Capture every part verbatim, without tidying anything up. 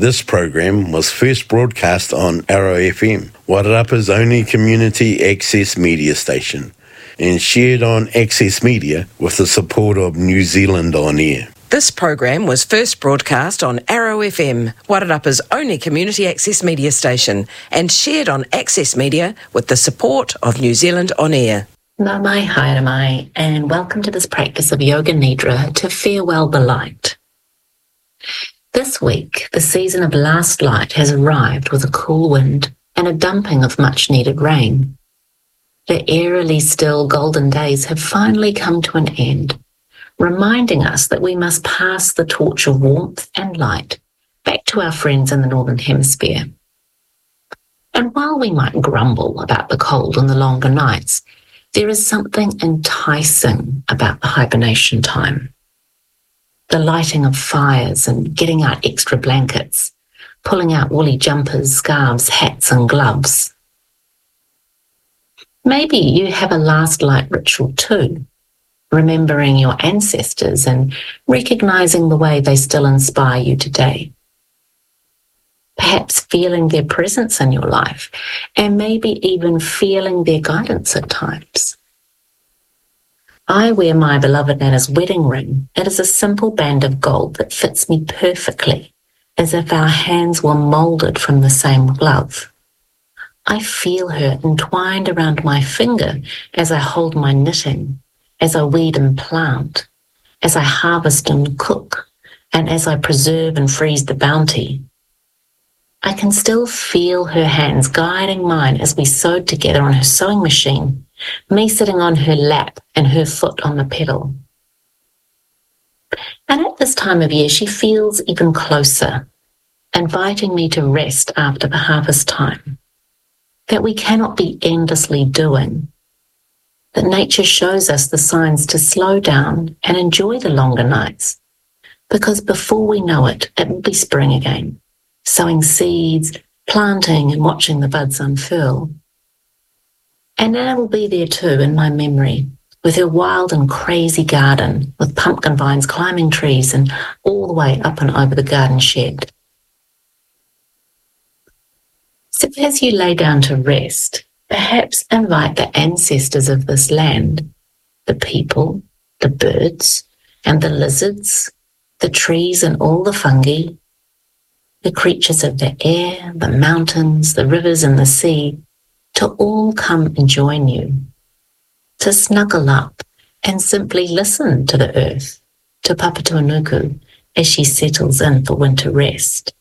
This program was first broadcast on Arrow F M, Wairarapa's only community access media station, and shared on Access Media with the support of New Zealand On Air. This program was first broadcast on Arrow F M, Wairarapa's only community access media station, and shared on Access Media with the support of New Zealand On Air. Nā mai haere mai, and welcome to this practice of Yoga Nidra to farewell the light. This week, the season of last light has arrived with a cool wind and a dumping of much-needed rain. The eerily still golden days have finally come to an end, reminding us that we must pass the torch of warmth and light back to our friends in the Northern Hemisphere. And while we might grumble about the cold and the longer nights, there is something enticing about the hibernation time. The lighting of fires and getting out extra blankets, pulling out woolly jumpers, scarves, hats and gloves. Maybe you have a last light ritual too, remembering your ancestors and recognizing the way they still inspire you today. Perhaps feeling their presence in your life and maybe even feeling their guidance at times. I wear my beloved Nana's wedding ring. It is a simple band of gold that fits me perfectly, as if our hands were molded from the same glove. I feel her entwined around my finger as I hold my knitting, as I weed and plant, as I harvest and cook, and as I preserve and freeze the bounty. I can still feel her hands guiding mine as we sewed together on her sewing machine, me sitting on her lap and her foot on the pedal. And at this time of year, she feels even closer, inviting me to rest after the harvest time, that we cannot be endlessly doing, that nature shows us the signs to slow down and enjoy the longer nights, because before we know it, it will be spring again, sowing seeds, planting and watching the buds unfurl. And Nana will be there too in my memory, with her wild and crazy garden, with pumpkin vines climbing trees and all the way up and over the garden shed. So as you lay down to rest, perhaps invite the ancestors of this land, the people, the birds and the lizards, the trees and all the fungi, the creatures of the air, the mountains, the rivers and the sea, to all come and join you, to snuggle up and simply listen to the earth, to Papatūānuku as she settles in for winter rest.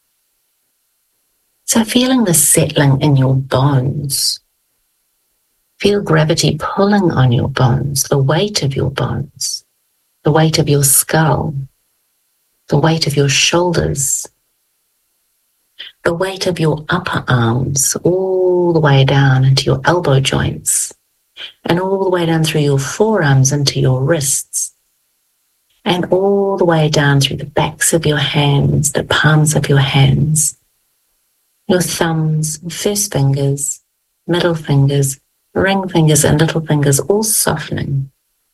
So feeling the settling in your bones, feel gravity pulling on your bones, the weight of your bones, the weight of your skull, the weight of your shoulders, the weight of your upper arms all the way down into your elbow joints and all the way down through your forearms into your wrists and all the way down through the backs of your hands, the palms of your hands, your thumbs, first fingers, middle fingers, ring fingers and little fingers all softening.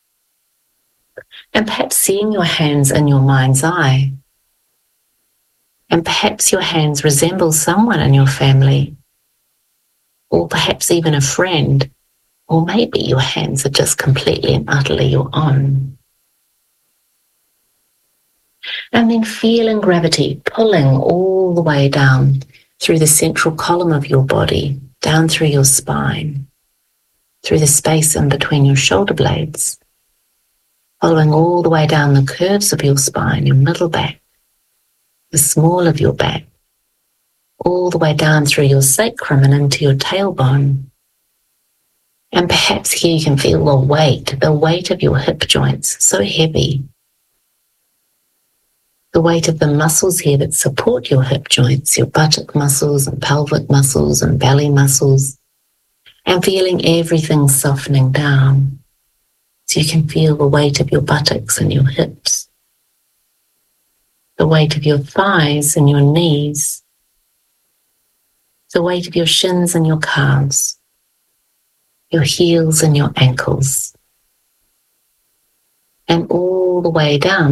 And perhaps seeing your hands in your mind's eye. And perhaps your hands resemble someone in your family, or perhaps even a friend, or maybe your hands are just completely and utterly your own. And then feeling gravity pulling all the way down through the central column of your body, down through your spine, through the space in between your shoulder blades, following all the way down the curves of your spine, your middle back, the small of your back, all the way down through your sacrum and into your tailbone. And perhaps here you can feel the weight, the weight of your hip joints, so heavy. The weight of the muscles here that support your hip joints, your buttock muscles and pelvic muscles and belly muscles, and feeling everything softening down. So you can feel the weight of your buttocks and your hips, the weight of your thighs and your knees, the weight of your shins and your calves, your heels and your ankles, and all the way down